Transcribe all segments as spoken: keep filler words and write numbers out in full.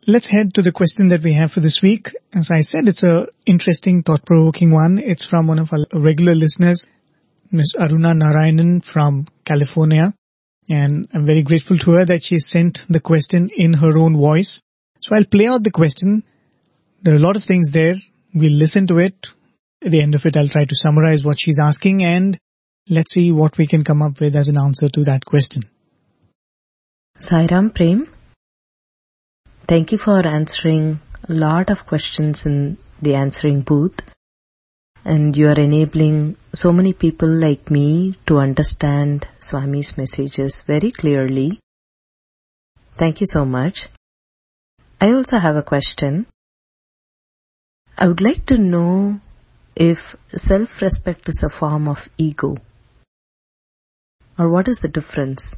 let's head to the question that we have for this week. As I said, it's a interesting, thought-provoking one. It's from one of our regular listeners, Miss Aruna Narayanan from California. And I'm very grateful to her that she sent the question in her own voice. So I'll play out the question. There are a lot of things there. We'll listen to it. At the end of it, I'll try to summarize what she's asking, and let's see what we can come up with as an answer to that question. Sai Ram Prem, thank you for answering a lot of questions in the answering booth. And you are enabling so many people like me to understand Swami's messages very clearly. Thank you so much. I also have a question. I would like to know if self-respect is a form of ego, or what is the difference?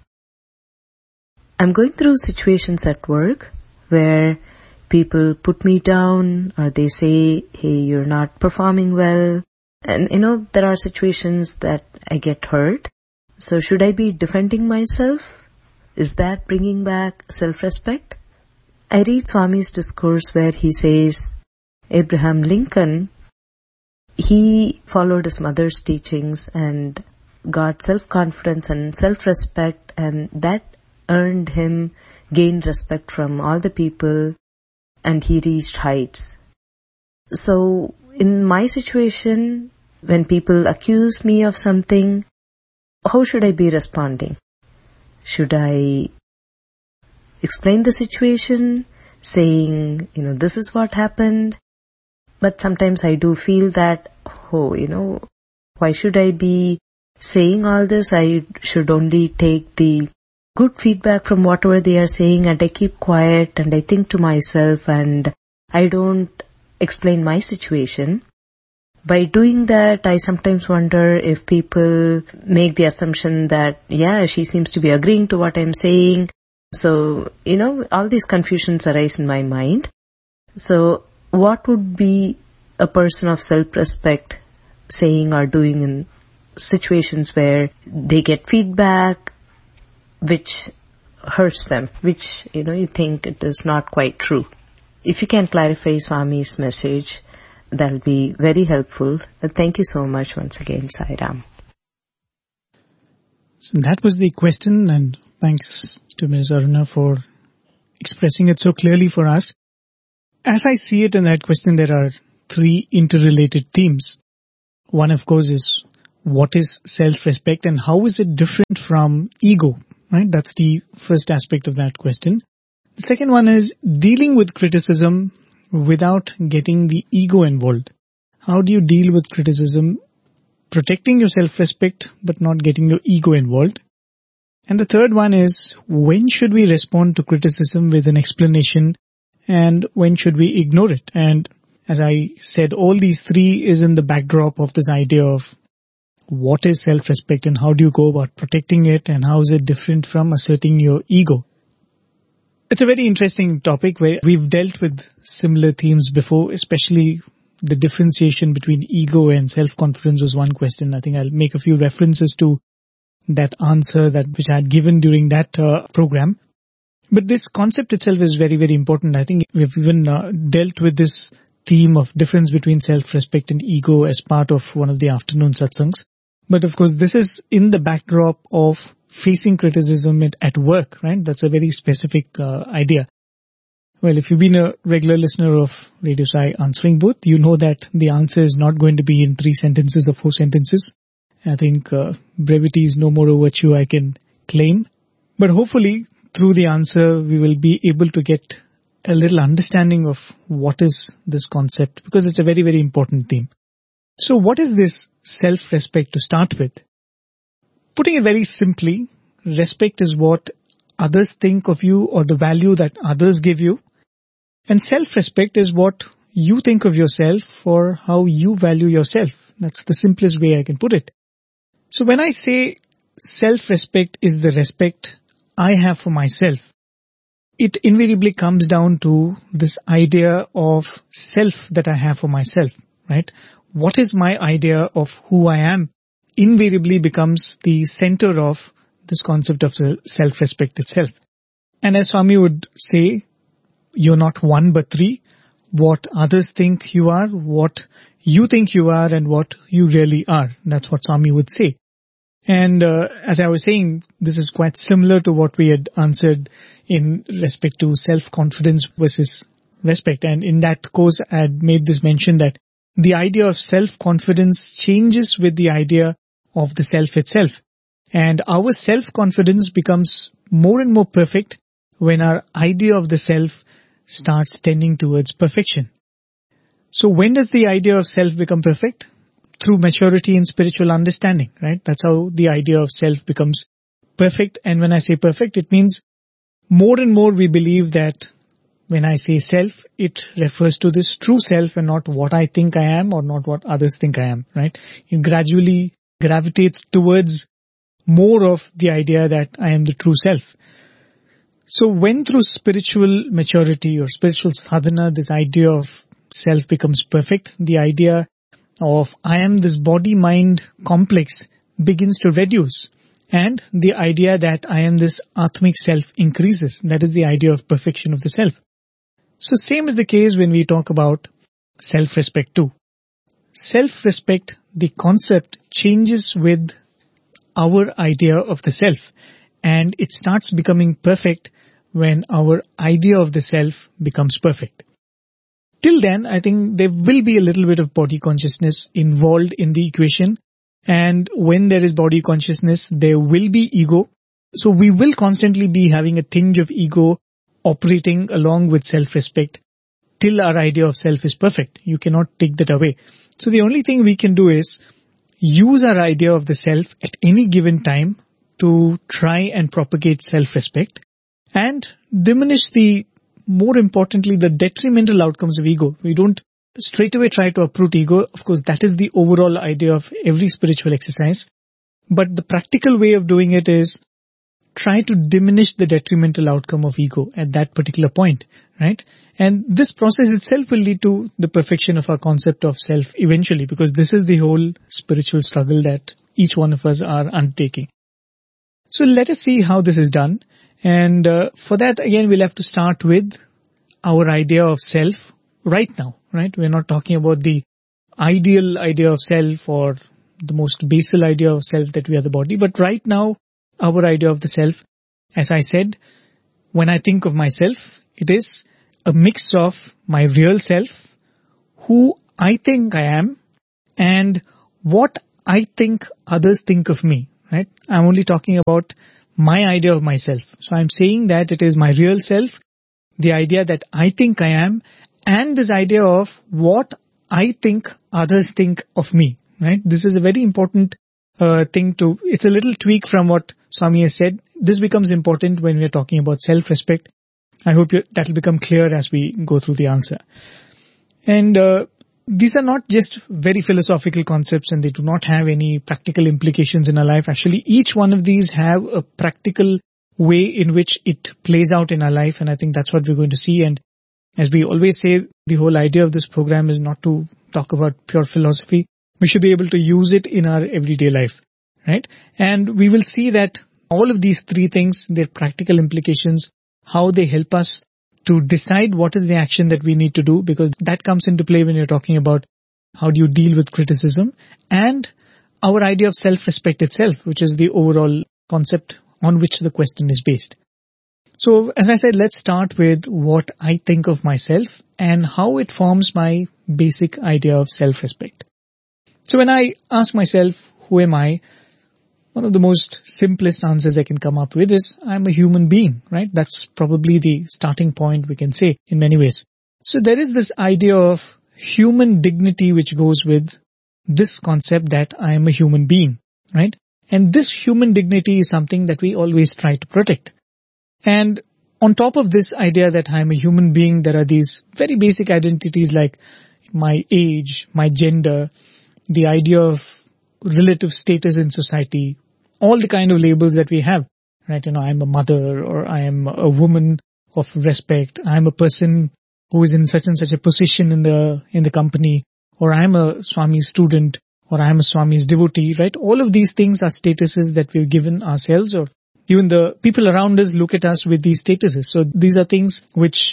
I'm going through situations at work where people put me down, or they say, hey, you're not performing well. And, you know, there are situations that I get hurt. So should I be defending myself? Is that bringing back self-respect? I read Swami's discourse where he says, Abraham Lincoln, he followed his mother's teachings and got self-confidence and self-respect, and that earned him, gained respect from all the people, and he reached heights. So in my situation, when people accuse me of something, how should I be responding? Should I explain the situation, saying, you know, this is what happened? But sometimes I do feel that, oh, you know, why should I be saying all this? I should only take the good feedback from whatever they are saying, and I keep quiet and I think to myself and I don't explain my situation. By doing that, I sometimes wonder if people make the assumption that, yeah, she seems to be agreeing to what I'm saying. So, you know, all these confusions arise in my mind. So, what would be a person of self-respect saying or doing in situations where they get feedback which hurts them, which, you know, you think it is not quite true? If you can clarify Swami's message, that will be very helpful. But thank you so much once again, Sai Ram. So that was the question, and thanks to Miz Aruna for expressing it so clearly for us. As I see it in that question, there are three interrelated themes. One, of course, is what is self-respect and how is it different from ego, right? That's the first aspect of that question. The second one is dealing with criticism without getting the ego involved. How do you deal with criticism, protecting your self-respect but not getting your ego involved? And the third one is, when should we respond to criticism with an explanation and when should we ignore it? And as I said, all these three is in the backdrop of this idea of what is self-respect and how do you go about protecting it and how is it different from asserting your ego. It's a very interesting topic where we've dealt with similar themes before, especially the differentiation between ego and self-confidence was one question. I think I'll make a few references to that answer that which I had given during that uh, program. But this concept itself is very, very important. I think we've even uh, dealt with this theme of difference between self-respect and ego as part of one of the afternoon satsangs. But of course, this is in the backdrop of facing criticism at, at work, right? That's a very specific uh, idea. Well, if you've been a regular listener of Radio Sai Answering Booth, you know that the answer is not going to be in three sentences or four sentences. I think uh, brevity is no more a virtue I can claim. But hopefully, through the answer, we will be able to get a little understanding of what is this concept, because it's a very, very important theme. So what is this self-respect to start with? Putting it very simply, respect is what others think of you or the value that others give you. And self-respect is what you think of yourself or how you value yourself. That's the simplest way I can put it. So when I say self-respect is the respect I have for myself, it invariably comes down to this idea of self that I have for myself, right? What is my idea of who I am invariably becomes the center of this concept of self-respect itself. And as Swami would say, you're not one but three. What others think you are, what you think you are, and what you really are. That's what Swami would say. And uh, as I was saying, this is quite similar to what we had answered in respect to self-confidence versus respect. And in that course, I had made this mention that the idea of self-confidence changes with the idea of the self itself. And our self-confidence becomes more and more perfect when our idea of the self starts tending towards perfection. So when does the idea of self become perfect? Through maturity in spiritual understanding, right? That's how the idea of self becomes perfect. And when I say perfect, it means more and more we believe that when I say self, it refers to this true self and not what I think I am or not what others think I am, right? You gradually gravitate towards more of the idea that I am the true self. So when through spiritual maturity or spiritual sadhana, this idea of self becomes perfect, the idea of I am this body-mind complex begins to reduce. And the idea that I am this Atmic self increases. That is the idea of perfection of the self. So same is the case when we talk about self-respect too. Self-respect, the concept, changes with our idea of the self. And it starts becoming perfect when our idea of the self becomes perfect. Till then, I think there will be a little bit of body consciousness involved in the equation. And when there is body consciousness, there will be ego. So we will constantly be having a tinge of ego operating along with self-respect till our idea of self is perfect. You cannot take that away. So the only thing we can do is use our idea of the self at any given time to try and propagate self-respect and diminish the, more importantly, the detrimental outcomes of ego. We don't straight away try to uproot ego. Of course, that is the overall idea of every spiritual exercise. But the practical way of doing it is try to diminish the detrimental outcome of ego at that particular point, right? And this process itself will lead to the perfection of our concept of self eventually, because this is the whole spiritual struggle that each one of us are undertaking. So let us see how this is done. And uh, for that, again, we'll have to start with our idea of self right now, right? We're not talking about the ideal idea of self or the most basal idea of self that we are the body. But right now, our idea of the self, as I said, when I think of myself, it is a mix of my real self, who I think I am, and what I think others think of me, right? I'm only talking about my idea of myself. So I'm saying that it is my real self, the idea that I think I am, and this idea of what I think others think of me, right? This is a very important uh, thing to, it's a little tweak from what Swami has said. This becomes important when we're talking about self-respect. I hope that will become clear as we go through the answer. And uh, these are not just very philosophical concepts and they do not have any practical implications in our life. Actually, each one of these have a practical way in which it plays out in our life. And I think that's what we're going to see. And as we always say, the whole idea of this program is not to talk about pure philosophy. We should be able to use it in our everyday life, right? And we will see that all of these three things, their practical implications, how they help us to decide what is the action that we need to do, because that comes into play when you're talking about how do you deal with criticism, and our idea of self-respect itself, which is the overall concept on which the question is based. So, as I said, let's start with what I think of myself and how it forms my basic idea of self-respect. So when I ask myself, who am I? One of the most simplest answers I can come up with is, I'm a human being, right? That's probably the starting point, we can say, in many ways. So there is this idea of human dignity which goes with this concept that I am a human being, right? And this human dignity is something that we always try to protect. And on top of this idea that I am a human being, there are these very basic identities like my age, my gender, the idea of relative status in society, all the kind of labels that we have, right? You know, I'm a mother, or I am a woman of respect. I'm a person who is in such and such a position in the, in the company, or I'm a Swami's student, or I'm a Swami's devotee, right? All of these things are statuses that we've given ourselves, or even the people around us look at us with these statuses. So these are things which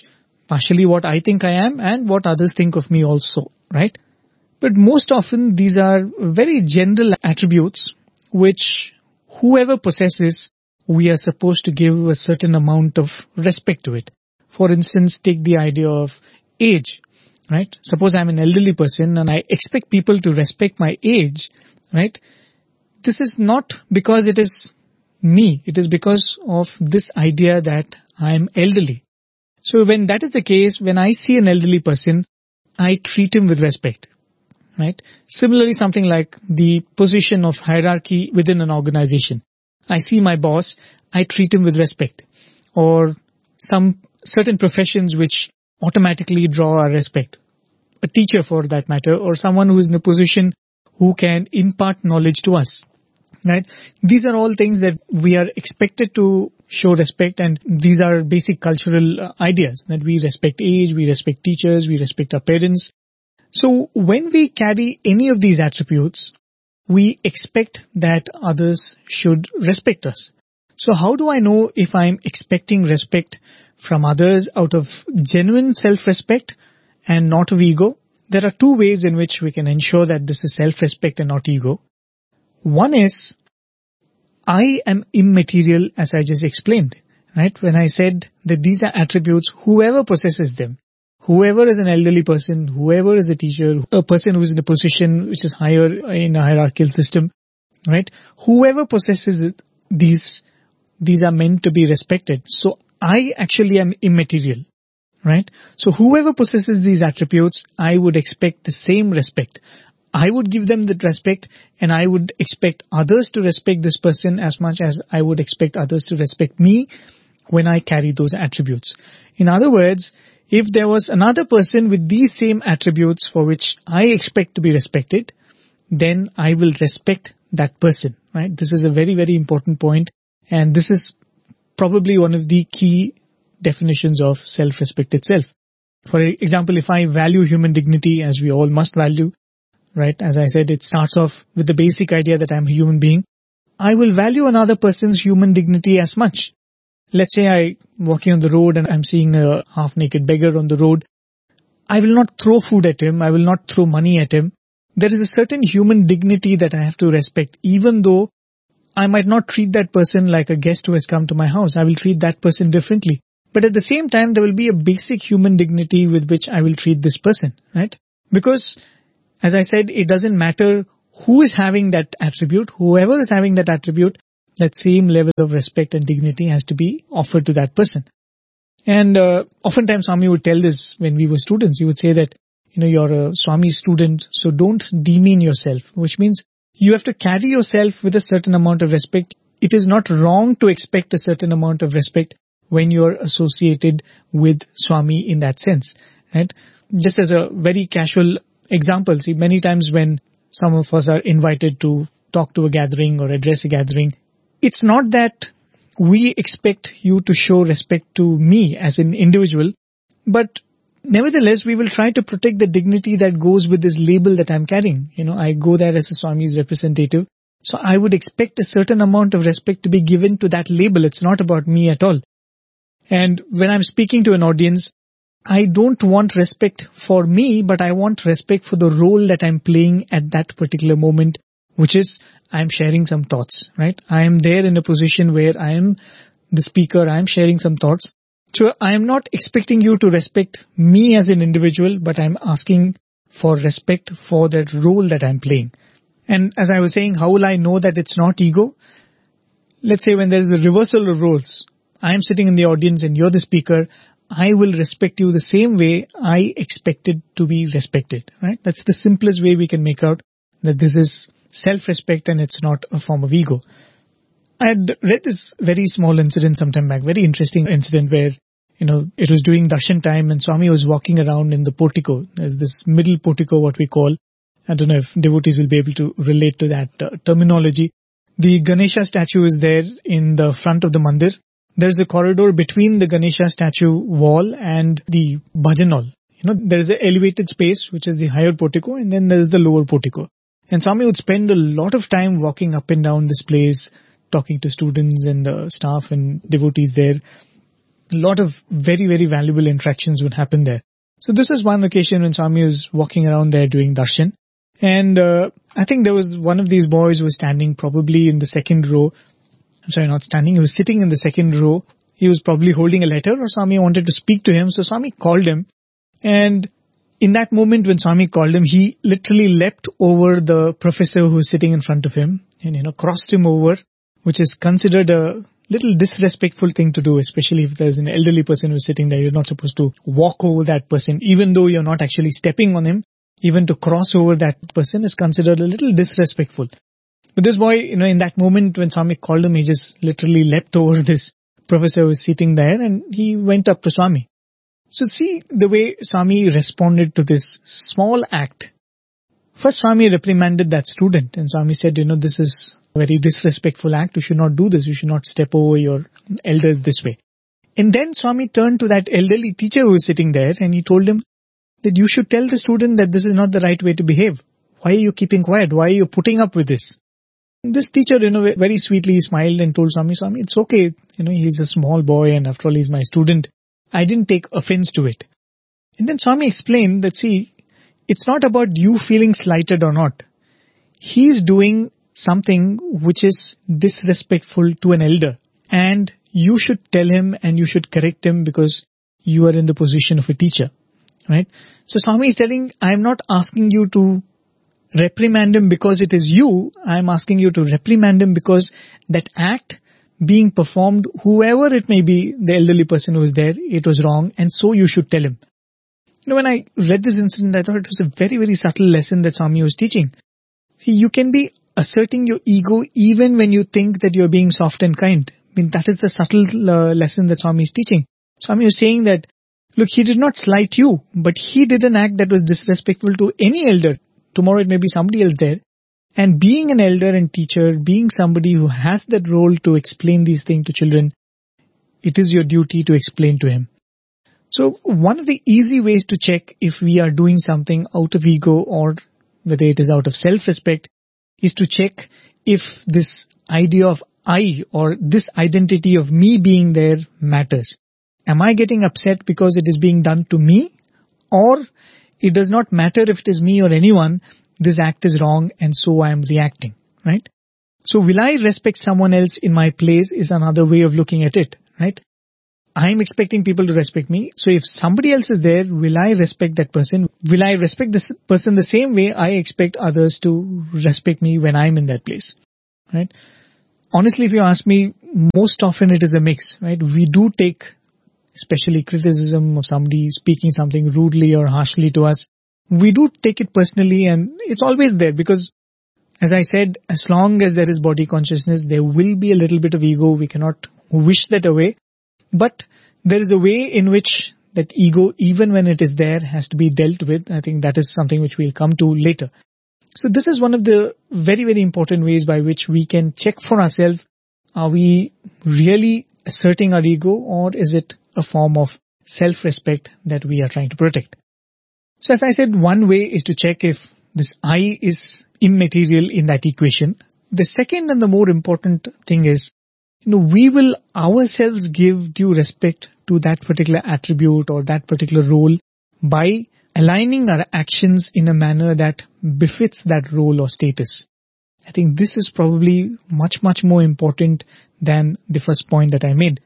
partially what I think I am and what others think of me also, right? But most often these are very general attributes which whoever possesses, we are supposed to give a certain amount of respect to it. For instance, take the idea of age, right? Suppose I'm an elderly person and I expect people to respect my age, right? This is not because it is me. It is because of this idea that I'm elderly. So when that is the case, when I see an elderly person, I treat him with respect. Right? Similarly, something like the position of hierarchy within an organization. I see my boss, I treat him with respect. Or some certain professions which automatically draw our respect. A teacher for that matter, or someone who is in a position who can impart knowledge to us. Right? These are all things that we are expected to show respect, and these are basic cultural uh, ideas that we respect age, we respect teachers, we respect our parents. So when we carry any of these attributes, we expect that others should respect us. So how do I know if I'm expecting respect from others out of genuine self-respect and not of ego? There are two ways in which we can ensure that this is self-respect and not ego. One is, I am immaterial, as I just explained, right? When I said that these are attributes, whoever possesses them, whoever is an elderly person, whoever is a teacher, a person who is in a position which is higher in a hierarchical system, right? Whoever possesses it, these, these are meant to be respected. So I actually am immaterial, right? So whoever possesses these attributes, I would expect the same respect. I would give them that respect, and I would expect others to respect this person as much as I would expect others to respect me when I carry those attributes. In other words, if there was another person with these same attributes for which I expect to be respected, then I will respect that person, right? This is a very, very important point, and this is probably one of the key definitions of self-respect itself. For example, if I value human dignity, as we all must value, right? As I said, it starts off with the basic idea that I'm a human being. I will value another person's human dignity as much. Let's say I'm walking on the road and I'm seeing a half-naked beggar on the road. I will not throw food at him. I will not throw money at him. There is a certain human dignity that I have to respect, even though I might not treat that person like a guest who has come to my house. I will treat that person differently. But at the same time, there will be a basic human dignity with which I will treat this person, right? Because, as I said, it doesn't matter who is having that attribute. Whoever is having that attribute, that same level of respect and dignity has to be offered to that person. And uh, oftentimes Swami would tell this when we were students. He would say that, you know, you're a Swami student, so don't demean yourself, which means you have to carry yourself with a certain amount of respect. It is not wrong to expect a certain amount of respect when you're associated with Swami in that sense, right? Just as a very casual example, see, many times when some of us are invited to talk to a gathering or address a gathering, it's not that we expect you to show respect to me as an individual, but nevertheless, we will try to protect the dignity that goes with this label that I'm carrying. You know, I go there as a Swami's representative, so I would expect a certain amount of respect to be given to that label. It's not about me at all. And when I'm speaking to an audience, I don't want respect for me, but I want respect for the role that I'm playing at that particular moment, which is I'm sharing some thoughts, right? I am there in a position where I am the speaker, I am sharing some thoughts. So I am not expecting you to respect me as an individual, but I'm asking for respect for that role that I'm playing. And as I was saying, how will I know that it's not ego? Let's say when there is a reversal of roles, I am sitting in the audience and you're the speaker, I will respect you the same way I expected to be respected, right? That's the simplest way we can make out that this is self-respect and it's not a form of ego. I had read this very small incident sometime back, very interesting incident where, you know, it was during darshan time and Swami was walking around in the portico. There's this middle portico, what we call. I don't know if devotees will be able to relate to that uh, terminology. The Ganesha statue is there in the front of the mandir. There's a corridor between the Ganesha statue wall and the bhajan hall. You know, there's an elevated space, which is the higher portico, and then there's the lower portico. And Swami would spend a lot of time walking up and down this place, talking to students and the staff and devotees there. a lot of very, very valuable interactions would happen there. So this was one occasion when Swami was walking around there doing darshan. And uh, I think there was one of these boys who was standing probably in the second row. I'm sorry, not standing. He was sitting in the second row. He was probably holding a letter, or Swami wanted to speak to him. So Swami called him. And in that moment when Swami called him, he literally leapt over the professor who was sitting in front of him and, you know, crossed him over, which is considered a little disrespectful thing to do, especially if there's an elderly person who's sitting there. You're not supposed to walk over that person, even though you're not actually stepping on him. Even to cross over that person is considered a little disrespectful. But this boy, you know, in that moment when Swami called him, he just literally leapt over this professor who was sitting there and he went up to Swami. So see the way Swami responded to this small act. First, Swami reprimanded that student and Swami said, you know, this is a very disrespectful act. You should not do this. You should not step over your elders this way. And then Swami turned to that elderly teacher who was sitting there and he told him that you should tell the student that this is not the right way to behave. Why are you keeping quiet? Why are you putting up with this? This teacher, you know, very sweetly smiled and told Swami, Swami, it's okay. You know, he's a small boy and after all, he's my student. I didn't take offense to it. And then Swami explained that, see, it's not about you feeling slighted or not. He's doing something which is disrespectful to an elder. And you should tell him and you should correct him because you are in the position of a teacher. Right? So Swami is telling, I'm not asking you to reprimand him because it is you. I'm asking you to reprimand him because that act being performed, whoever it may be, the elderly person who was there, it was wrong and so you should tell him. You know, when I read this incident, I thought it was a very, very subtle lesson that Swami was teaching. See, you can be asserting your ego even when you think that you're being soft and kind. I mean, that is the subtle uh, lesson that Swami is teaching. Swami was saying that, look, he did not slight you, but he did an act that was disrespectful to any elder. Tomorrow it may be somebody else there. And being an elder and teacher, being somebody who has that role to explain these things to children, it is your duty to explain to him. So one of the easy ways to check if we are doing something out of ego or whether it is out of self-respect is to check if this idea of I or this identity of me being there matters. Am I getting upset because it is being done to me? Or it does not matter if it is me or anyone, this act is wrong and so I am reacting, right? So will I respect someone else in my place is another way of looking at it, right? I am expecting people to respect me. So if somebody else is there, will I respect that person? Will I respect this person the same way I expect others to respect me when I'm in that place, right? Honestly, if you ask me, most often it is a mix, right? We do take especially criticism of somebody speaking something rudely or harshly to us. We do take it personally and it's always there because, as I said, as long as there is body consciousness, there will be a little bit of ego. We cannot wish that away. But there is a way in which that ego, even when it is there, has to be dealt with. I think that is something which we'll come to later. So this is one of the very, very important ways by which we can check for ourselves. Are we really asserting our ego or is it a form of self-respect that we are trying to protect? So as I said, one way is to check if this I is immaterial in that equation. The second and the more important thing is, you know, we will ourselves give due respect to that particular attribute or that particular role by aligning our actions in a manner that befits that role or status. I think this is probably much, much more important than the first point that I made.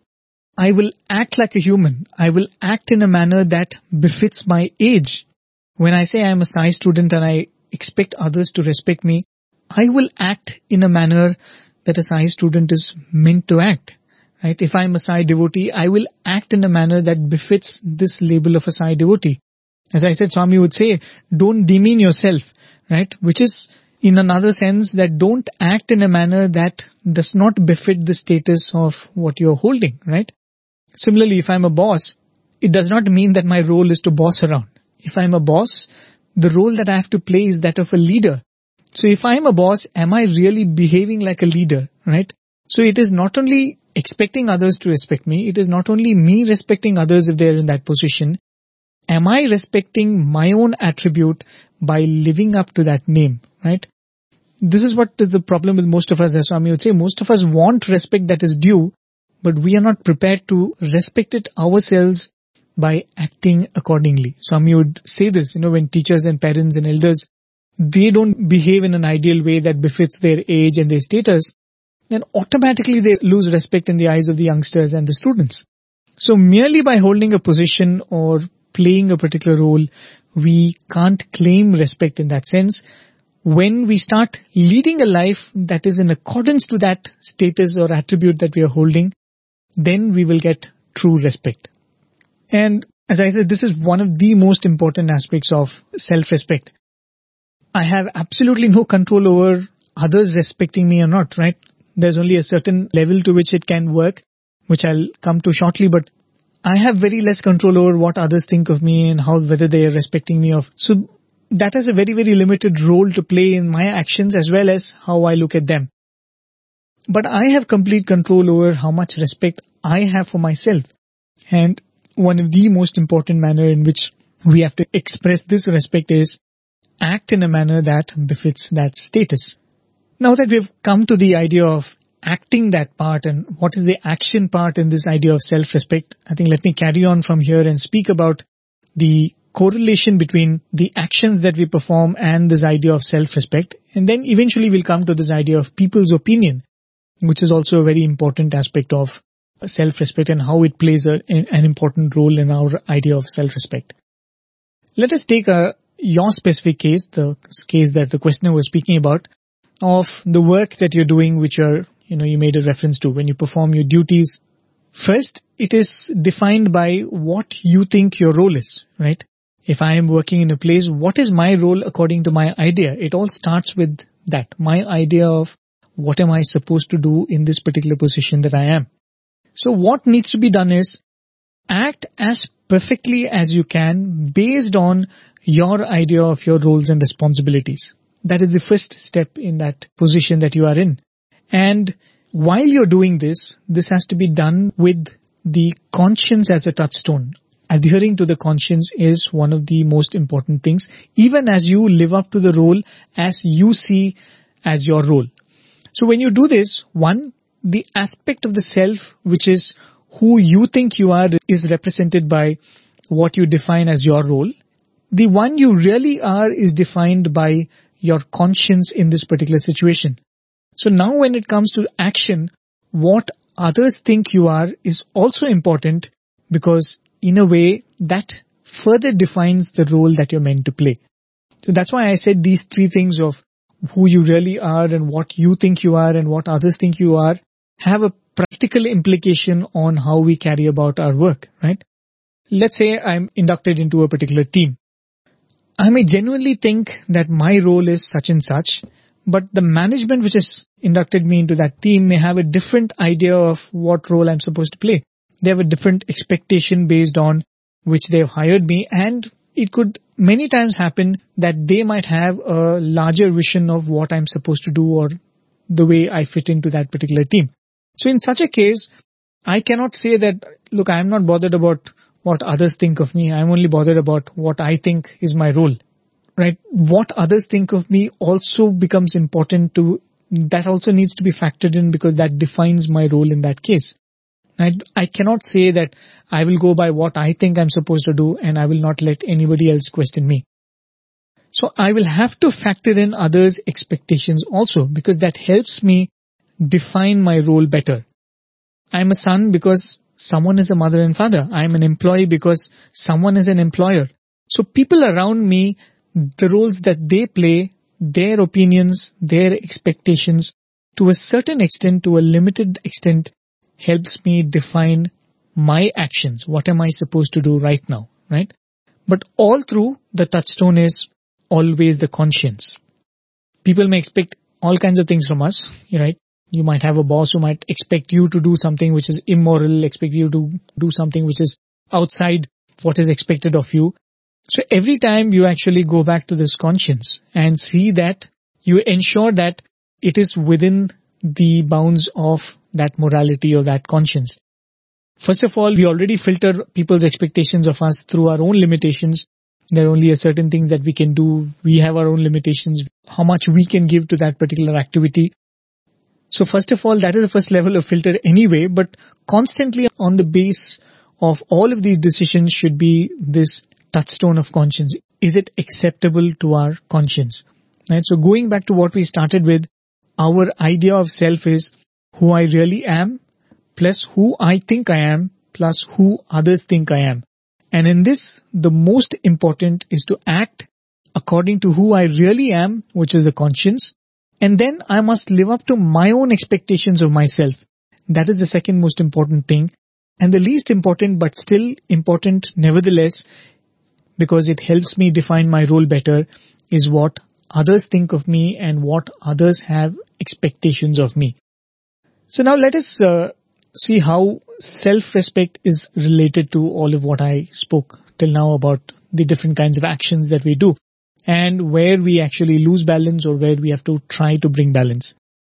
I will act like a human. I will act in a manner that befits my age. When I say I am a Sai student and I expect others to respect me, I will act in a manner that a Sai student is meant to act. Right? If I am a Sai devotee, I will act in a manner that befits this label of a Sai devotee. As I said, Swami would say, don't demean yourself, right? Which is in another sense that don't act in a manner that does not befit the status of what you're holding, right? Similarly, if I'm a boss, it does not mean that my role is to boss around. If I'm a boss, the role that I have to play is that of a leader. So if I'm a boss, am I really behaving like a leader, right? So it is not only expecting others to respect me, it is not only me respecting others if they're in that position. Am I respecting my own attribute by living up to that name, right? This is what is the problem with most of us, as Swami would say. Most of us want respect that is due, but we are not prepared to respect it ourselves by acting accordingly. Some would say this, you know, when teachers and parents and elders, they don't behave in an ideal way that befits their age and their status, then automatically they lose respect in the eyes of the youngsters and the students. So merely by holding a position or playing a particular role, we can't claim respect in that sense. When we start leading a life that is in accordance to that status or attribute that we are holding, then we will get true respect. And as I said, this is one of the most important aspects of self-respect. I have absolutely no control over others respecting me or not, right? There's only a certain level to which it can work, which I'll come to shortly, but I have very less control over what others think of me and how, whether they are respecting me of. So that has a very, very limited role to play in my actions as well as how I look at them. But I have complete control over how much respect I have for myself. And one of the most important manner in which we have to express this respect is act in a manner that befits that status. Now that we've come to the idea of acting that part and what is the action part in this idea of self-respect, I think let me carry on from here and speak about the correlation between the actions that we perform and this idea of self-respect. And then eventually we'll come to this idea of people's opinion, which is also a very important aspect of self-respect and how it plays a, an important role in our idea of self-respect. Let us take a your specific case, the case that the questioner was speaking about, of the work that you're doing, which are, you know, you made a reference to when you perform your duties. First, it is defined by what you think your role is, right? If I am working in a place, what is my role according to my idea? It all starts with that, my idea of what am I supposed to do in this particular position that I am. So what needs to be done is act as perfectly as you can based on your idea of your roles and responsibilities. That is the first step in that position that you are in. And while you're doing this, this has to be done with the conscience as a touchstone. Adhering to the conscience is one of the most important things, even as you live up to the role as you see as your role. So when you do this, one, the aspect of the self, which is who you think you are, is represented by what you define as your role. The one you really are is defined by your conscience in this particular situation. So now when it comes to action, what others think you are is also important, because in a way that further defines the role that you're meant to play. So that's why I said these three things of who you really are and what you think you are and what others think you are have a practical implication on how we carry about our work, right? Let's say I'm inducted into a particular team. I may genuinely think that my role is such and such, but the management which has inducted me into that team may have a different idea of what role I'm supposed to play. They have a different expectation based on which they've hired me, and it could many times happen that they might have a larger vision of what I'm supposed to do or the way I fit into that particular team. So in such a case, I cannot say that, look, I'm not bothered about what others think of me. I'm only bothered about what I think is my role, right? What others think of me also becomes important to, that also needs to be factored in, because that defines my role in that case. I, I cannot say that I will go by what I think I'm supposed to do and I will not let anybody else question me. So I will have to factor in others' expectations also, because that helps me define my role better. I'm a son because someone is a mother and father. I'm an employee because someone is an employer. So people around me, the roles that they play, their opinions, their expectations, to a certain extent, to a limited extent, helps me define my actions. What am I supposed to do right now, right? But all through, the touchstone is always the conscience. People may expect all kinds of things from us, right? You might have a boss who might expect you to do something which is immoral, expect you to do something which is outside what is expected of you. So every time you actually go back to this conscience and see that you ensure that it is within the bounds of that morality or that conscience. First of all, we already filter people's expectations of us through our own limitations. There are only a certain things that we can do. We have our own limitations, how much we can give to that particular activity. So first of all, that is the first level of filter anyway, but constantly on the base of all of these decisions should be this touchstone of conscience. Is it acceptable to our conscience? Right? So going back to what we started with, our idea of self is who I really am plus who I think I am plus who others think I am. And in this, the most important is to act according to who I really am, which is the conscience. And then I must live up to my own expectations of myself. That is the second most important thing. And the least important, but still important nevertheless, because it helps me define my role better, is what others think of me and what others have expectations of me. So now let us uh, see how self-respect is related to all of what I spoke till now about the different kinds of actions that we do and where we actually lose balance or where we have to try to bring balance.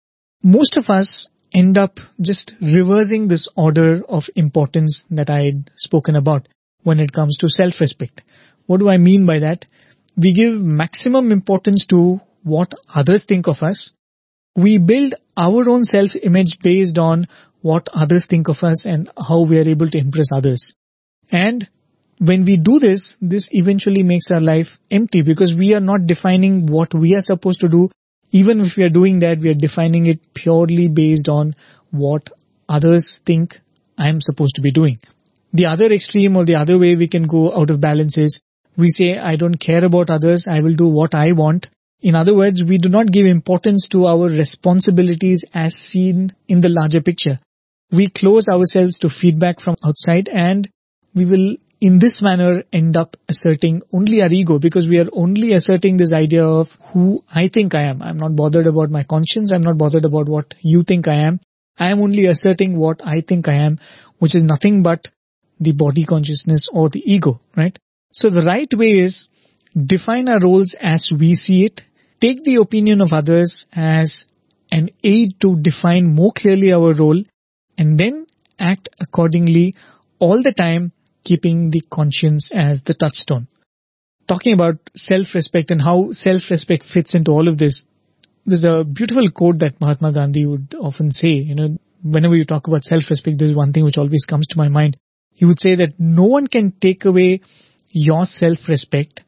Most of us end up just reversing this order of importance that I had spoken about when it comes to self-respect. What do I mean by that? We give maximum importance to what others think of us. We build our own self-image based on what others think of us and how we are able to impress others. And when we do this, this eventually makes our life empty because we are not defining what we are supposed to do. Even if we are doing that, we are defining it purely based on what others think I am supposed to be doing. The other extreme or the other way we can go out of balance is we say, I don't care about others, I will do what I want. In other words, we do not give importance to our responsibilities as seen in the larger picture. We close ourselves to feedback from outside and we will in this manner end up asserting only our ego because we are only asserting this idea of who I think I am. I'm not bothered about my conscience. I'm not bothered about what you think I am. I am only asserting what I think I am, which is nothing but the body consciousness or the ego, right? So the right way is define our roles as we see it. Take the opinion of others as an aid to define more clearly our role and then act accordingly all the time, keeping the conscience as the touchstone. Talking about self-respect and how self-respect fits into all of this, there's a beautiful quote that Mahatma Gandhi would often say, you know, whenever you talk about self-respect, there's one thing which always comes to my mind. He would say that no one can take away your self-respect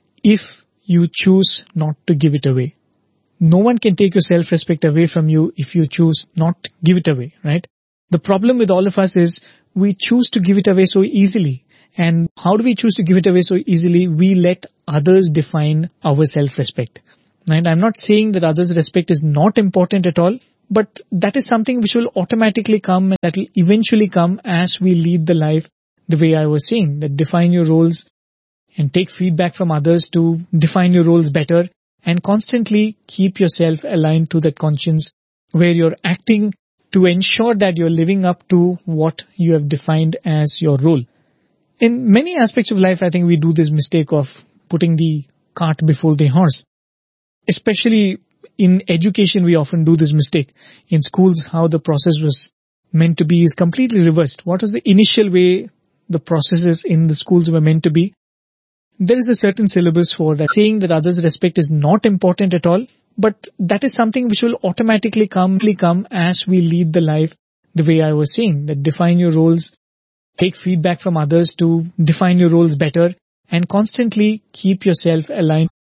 if you choose not to give it away. No one can take your self-respect away from you if you choose not to give it away, right? The problem with all of us is we choose to give it away so easily. And how do we choose to give it away so easily? We let others define our self-respect. Right? I'm not saying that others' respect is not important at all, but that is something which will automatically come and that will eventually come as we lead the life the way I was saying, that define your roles and take feedback from others to define your roles better and constantly keep yourself aligned to that conscience where you're acting to ensure that you're living up to what you have defined as your role. In many aspects of life, I think we do this mistake of putting the cart before the horse. Especially in education, we often do this mistake. In schools, how the process was meant to be is completely reversed. What was the initial way the processes in the schools were meant to be? There is a certain syllabus for that, saying that others' respect is not important at all, but that is something which will automatically come, come as we lead the life the way I was saying, that define your roles, take feedback from others to define your roles better, and constantly keep yourself aligned